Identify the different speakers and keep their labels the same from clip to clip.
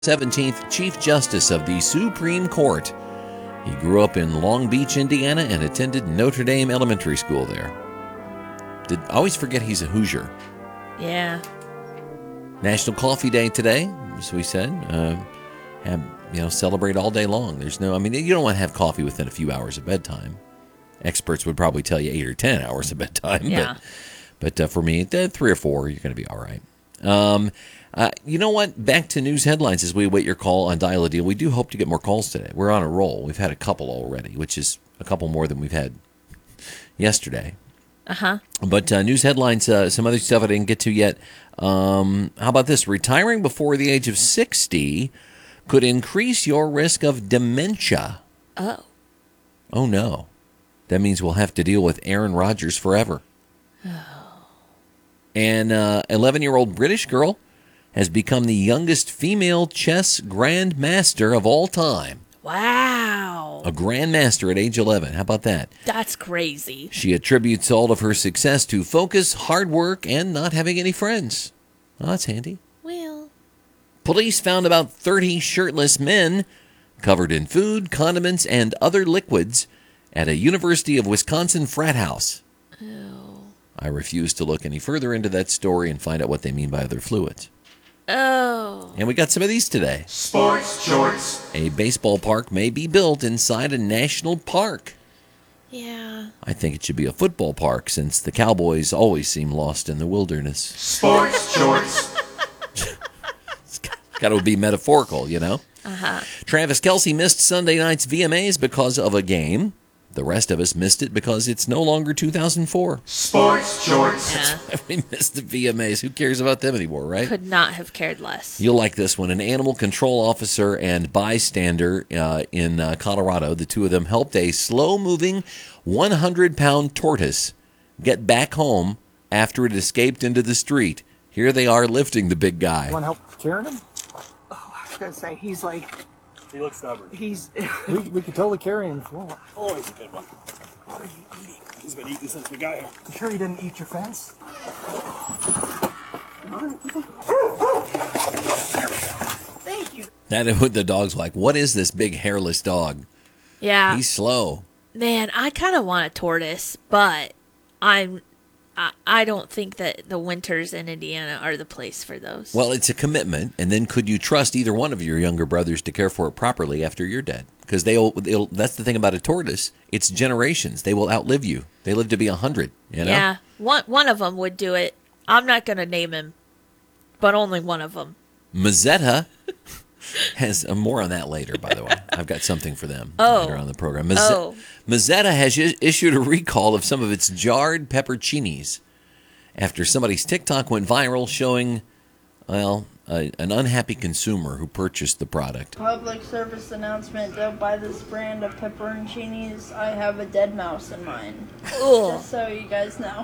Speaker 1: 17th Chief Justice of the Supreme Court. He grew up in Long Beach, Indiana, and attended Notre Dame Elementary School there. I always forget he's a Hoosier.
Speaker 2: Yeah.
Speaker 1: National Coffee Day today, as we said. Celebrate all day long. You don't want to have coffee within a few hours of bedtime. Experts would probably tell you 8 or 10 hours of bedtime.
Speaker 2: Yeah.
Speaker 1: But for me, 3 or 4, you're going to be all right. You know what? Back to news headlines as we await your call on Dial a Deal. We do hope to get more calls today. We're on a roll. We've had a couple already, which is a couple more than we've had yesterday.
Speaker 2: Uh-huh.
Speaker 1: But news headlines, some other stuff I didn't get to yet. How about this? Retiring before the age of 60 could increase your risk of dementia.
Speaker 2: Oh.
Speaker 1: Oh, no. That means we'll have to deal with Aaron Rodgers forever.
Speaker 2: Oh.
Speaker 1: An 11-year-old British girl has become the youngest female chess grandmaster of all time.
Speaker 2: Wow.
Speaker 1: A grandmaster at age 11. How about that?
Speaker 2: That's crazy.
Speaker 1: She attributes all of her success to focus, hard work, and not having any friends. Oh, that's handy.
Speaker 2: Well.
Speaker 1: Police found about 30 shirtless men covered in food, condiments, and other liquids at a University of Wisconsin frat house.
Speaker 2: Oh.
Speaker 1: I refuse to look any further into that story and find out what they mean by other fluids.
Speaker 2: Oh.
Speaker 1: And we got some of these today.
Speaker 3: Sports shorts.
Speaker 1: A baseball park may be built inside a national park.
Speaker 2: Yeah.
Speaker 1: I think it should be a football park since the Cowboys always seem lost in the wilderness.
Speaker 3: Sports shorts.
Speaker 1: It's got to be metaphorical, you know?
Speaker 2: Uh-huh.
Speaker 1: Travis Kelce missed Sunday night's VMAs because of a game. The rest of us missed it because it's no longer 2004.
Speaker 3: Sports shorts.
Speaker 2: Yeah.
Speaker 1: We missed the VMAs. Who cares about them anymore, right?
Speaker 2: Could not have cared less.
Speaker 1: You'll like this one. An animal control officer and bystander in Colorado, the two of them helped a slow-moving 100-pound tortoise get back home after it escaped into the street. Here they are lifting the big guy.
Speaker 4: Want help carrying him?
Speaker 5: Oh, I was gonna say he's like
Speaker 4: He looks stubborn.
Speaker 5: he's.
Speaker 4: We could totally carry him if you want.
Speaker 6: Oh, he's a good one. What are you eating? He's been eating since we got here.
Speaker 4: You sure you didn't eat your fence?
Speaker 5: Thank you.
Speaker 1: The dog's like, what is this big hairless dog?
Speaker 2: Yeah.
Speaker 1: He's slow.
Speaker 2: Man, I kind of want a tortoise, but I don't think that the winters in Indiana are the place for those.
Speaker 1: Well, it's a commitment, and then could you trust either one of your younger brothers to care for it properly after you're dead? Because that's the thing about a tortoise. It's generations. They will outlive you. They live to be 100, you know?
Speaker 2: Yeah, one of them would do it. I'm not going to name him, but only one of them.
Speaker 1: Mazzetta has more on that later, by the way. I've got something for them
Speaker 2: Oh.
Speaker 1: later on the program.
Speaker 2: Oh.
Speaker 1: Mazzetta has issued a recall of some of its jarred pepperoncinis after somebody's TikTok went viral showing, well, an unhappy consumer who purchased the product.
Speaker 7: Public service announcement, don't buy this brand of pepperoncinis. I have a dead mouse in mine.
Speaker 2: Ugh.
Speaker 7: Just so you guys know.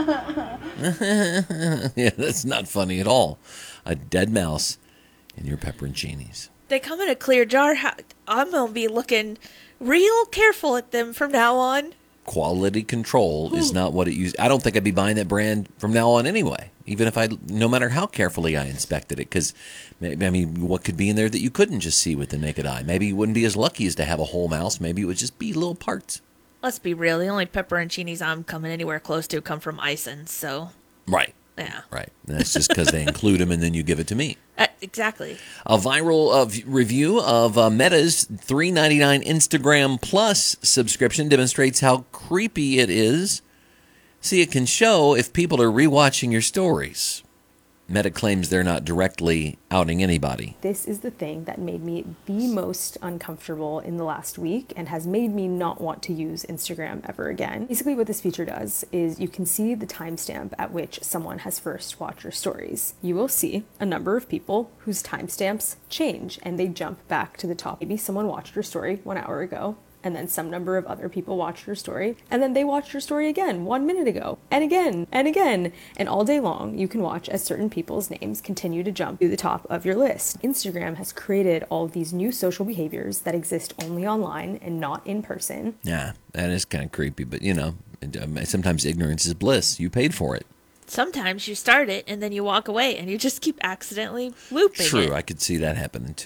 Speaker 1: Yeah, that's not funny at all. A dead mouse in your pepperoncinis.
Speaker 2: They come in a clear jar. I'm going to be looking real careful at them from now on.
Speaker 1: Quality control is not what it used. I don't think I'd be buying that brand from now on anyway, even if no matter how carefully I inspected it, because, what could be in there that you couldn't just see with the naked eye? Maybe you wouldn't be as lucky as to have a whole mouse. Maybe it would just be little parts.
Speaker 2: Let's be real. The only pepperoncinis I'm coming anywhere close to come from Ison's, so
Speaker 1: Right.
Speaker 2: yeah.
Speaker 1: Right. And that's just because they include them and then you give it to me.
Speaker 2: Exactly.
Speaker 1: A viral review of Meta's $3.99 Instagram Plus subscription demonstrates how creepy it is. See, it can show if people are rewatching your stories. Meta claims they're not directly outing anybody.
Speaker 8: This is the thing that made me the most uncomfortable in the last week and has made me not want to use Instagram ever again. Basically what this feature does is you can see the timestamp at which someone has first watched your stories. You will see a number of people whose timestamps change and they jump back to the top. Maybe someone watched your story 1 hour ago, and then some number of other people watched your story, and then they watched your story again 1 minute ago, and again, and again. And all day long, you can watch as certain people's names continue to jump to the top of your list. Instagram has created all of these new social behaviors that exist only online and not in person.
Speaker 1: Yeah, that is kind of creepy, but sometimes ignorance is bliss. You paid for it.
Speaker 2: sometimes you start it and then you walk away and you just keep accidentally looping
Speaker 1: True,
Speaker 2: it.
Speaker 1: I could see that happening too.